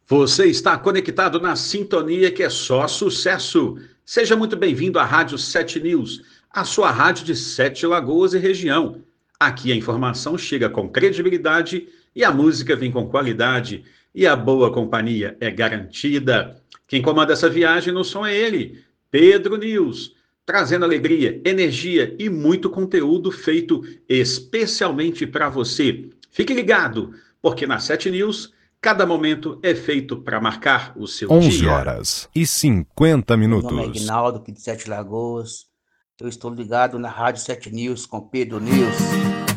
Você está conectado na sintonia que é só sucesso. Seja muito bem-vindo à Rádio 7 News, a sua rádio de Sete Lagoas e região. Aqui a informação chega com credibilidade e a música vem com qualidade e a boa companhia é garantida. Quem comanda essa viagem no som é ele, Pedro News, trazendo alegria, energia e muito conteúdo feito especialmente para você. Fique ligado, porque na 7 News cada momento é feito para marcar o seu 11 dia. horas e 50 Meu nome é minutos. Ignaldo, aqui de Sete Lagoas. Eu estou ligado na Rádio 7 News com Pedro News.